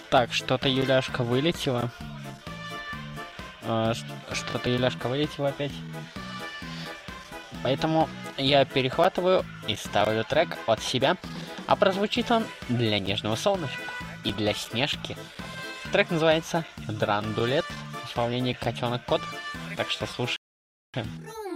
Так, что-то Юляшка вылетела. Что-то Юляшка вылетела опять. Поэтому я перехватываю и ставлю трек от себя. А прозвучит он для нежного солнышка и для Снежки. Трек называется «Драндулет», исполнение Котенок Кот. Так что слушаем.